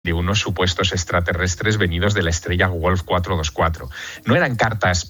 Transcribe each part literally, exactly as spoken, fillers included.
de unos supuestos extraterrestres venidos de la estrella Wolf cuatro dos cuatro. No eran cartas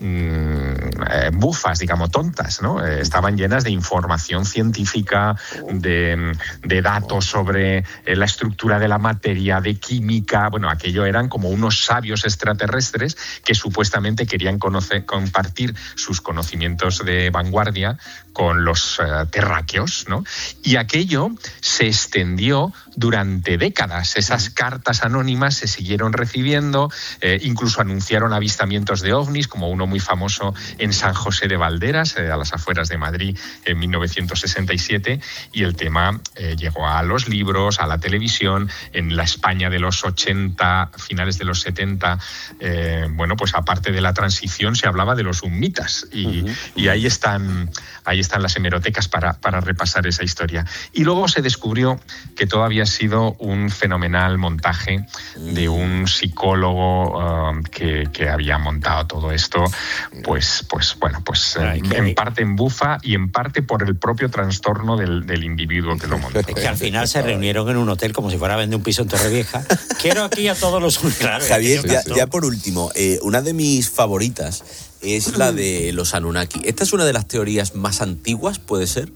Eh, bufas, digamos, tontas, ¿no? Eh, estaban llenas de información científica, de, de datos sobre eh, la estructura de la materia, de química. Bueno, aquello eran como unos sabios extraterrestres que supuestamente querían conocer, compartir sus conocimientos de vanguardia con los eh, terráqueos, ¿no? Y aquello se extendió durante décadas. Esas cartas anónimas se siguieron recibiendo, eh, incluso anunciaron avistamientos de ovnis, como uno muy famoso en San José de Valderas, eh, a las afueras de Madrid, en mil novecientos sesenta y siete, y el tema eh, llegó a los libros, a la televisión. En la España de los ochenta, finales de los setenta, eh, bueno, pues aparte de la transición se hablaba de los humitas, y, uh-huh. y ahí están, ahí están las hemerotecas para, para repasar esa historia. Y luego se descubrió que todo había sido un fenomenal montaje de un psicólogo uh, que, que había montado todo esto. Pues, pues bueno, pues Ay, en, en parte en bufa y en parte por el propio trastorno del, del individuo que lo montó. Es que al final se reunieron en un hotel como si fuera a vender un piso en Torrevieja. Quiero aquí a todos los... Claro, Javier, ya, ya por último, eh, una de mis favoritas es la de los Anunnaki. ¿Esta es una de las teorías más antiguas, puede ser?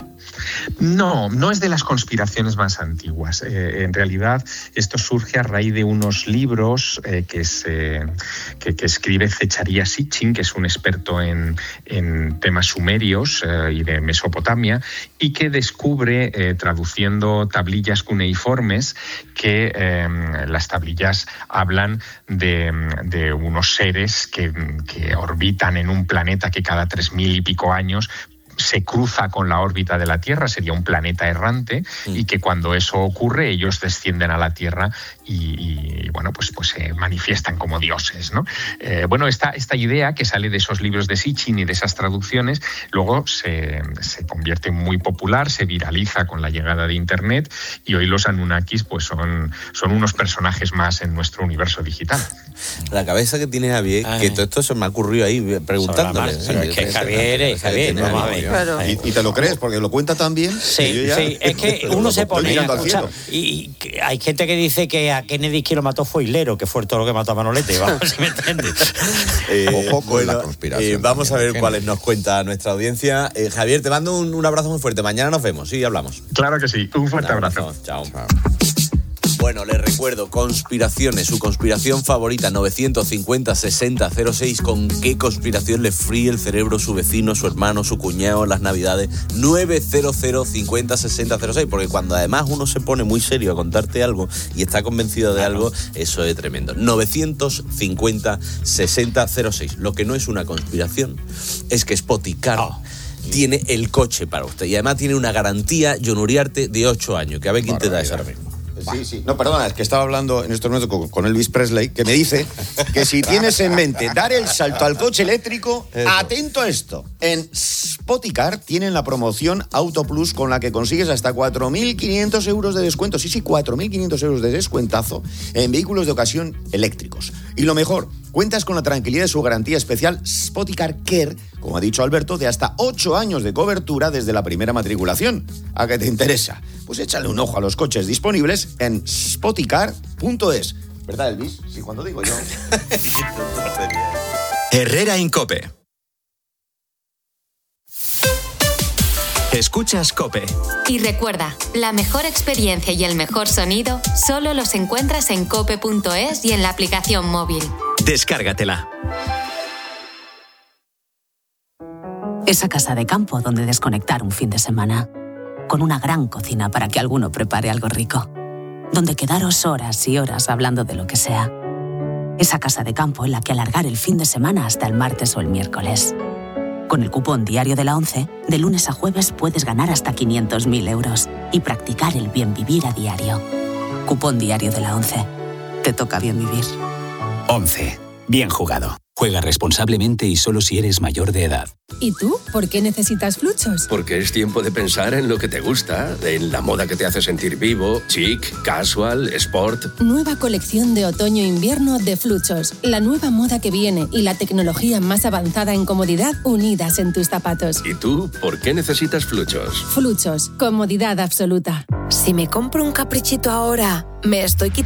No, no es de las conspiraciones más antiguas. Eh, en realidad, esto surge a raíz de unos libros eh, que, se, que, que escribe Zecharia Sitchin, que es un experto en, en temas sumerios eh, y de Mesopotamia, y que descubre, eh, traduciendo tablillas cuneiformes, que eh, las tablillas hablan de, de unos seres que, que orbitan en un planeta que cada tres mil y pico años se cruza con la órbita de la Tierra, sería un planeta errante, mm. y que cuando eso ocurre ellos descienden a la Tierra y, y bueno, pues, pues se manifiestan como dioses, ¿no? Eh, bueno, esta, esta idea que sale de esos libros de Sitchin y de esas traducciones, luego se, se convierte muy popular, se viraliza con la llegada de Internet, y hoy los Anunnakis pues son, son unos personajes más en nuestro universo digital. La cabeza que tiene Javier, Ay. que todo esto se me ha ocurrido ahí preguntándole. Sí, es que Javier, es Javier, vamos a ver. Claro. ¿Y, ¿Y te lo crees? Porque lo cuenta tan bien. Sí, ya, sí. Es que uno se pone a escuchar. Y, y hay gente que dice que a Kennedy quien lo mató fue Hilero, que fue todo lo que mató a Manolete. Vamos, si me entiendes. eh, Ojo con bueno, la conspiración. Eh, vamos a ver Kennedy. Cuáles nos cuenta nuestra audiencia. Eh, Javier, te mando un, un abrazo muy fuerte. Mañana nos vemos, sí, hablamos. Claro que sí. Un fuerte un abrazo. abrazo. Chao. Chao. Bueno, les recuerdo, conspiraciones, su conspiración favorita, novecientos cincuenta sesenta cero seis. ¿Con qué conspiración le fríe el cerebro su vecino, su hermano, su cuñado en las Navidades? novecientos cincuenta sesenta cero seis, porque cuando además uno se pone muy serio a contarte algo y está convencido de algo, eso es tremendo. novecientos cincuenta sesenta cero seis. Lo que no es una conspiración es que Spoticar oh. tiene el coche para usted, y además tiene una garantía, Jon Uriarte, de ocho años, que a ver quién te da eso ahora mismo. Sí, sí. No, perdona, es que estaba hablando en estos momentos con, con Elvis Presley, que me dice que si tienes en mente dar el salto al coche eléctrico, Eso. atento a esto. En Spoticar tienen la promoción Auto Plus, con la que consigues hasta cuatro mil quinientos euros de descuento. Sí, sí, cuatro mil quinientos euros de descuentazo en vehículos de ocasión eléctricos. Y lo mejor, cuentas con la tranquilidad de su garantía especial Spoticar Care, como ha dicho Alberto, de hasta ocho años de cobertura desde la primera matriculación. ¿A qué te interesa? Pues échale un ojo a los coches disponibles en spoticar punto es. ¿Verdad, Elvis? Sí, cuando digo yo. Herrera Incope. Escuchas COPE. Y recuerda, la mejor experiencia y el mejor sonido solo los encuentras en cope punto es y en la aplicación móvil. Descárgatela. Esa casa de campo donde desconectar un fin de semana. Con una gran cocina para que alguno prepare algo rico. Donde quedaros horas y horas hablando de lo que sea. Esa casa de campo en la que alargar el fin de semana hasta el martes o el miércoles. Con el cupón diario de la ONCE, de lunes a jueves puedes ganar hasta quinientos mil euros y practicar el bien vivir a diario. Cupón diario de la ONCE. Te toca bien vivir. ONCE. Bien jugado. Juega responsablemente y solo si eres mayor de edad. ¿Y tú? ¿Por qué necesitas Fluchos? Porque es tiempo de pensar en lo que te gusta, en la moda que te hace sentir vivo, chic, casual, sport. Nueva colección de otoño-invierno de Fluchos. La nueva moda que viene y la tecnología más avanzada en comodidad unidas en tus zapatos. ¿Y tú? ¿Por qué necesitas Fluchos? Fluchos. Comodidad absoluta. Si me compro un caprichito ahora, me estoy quitando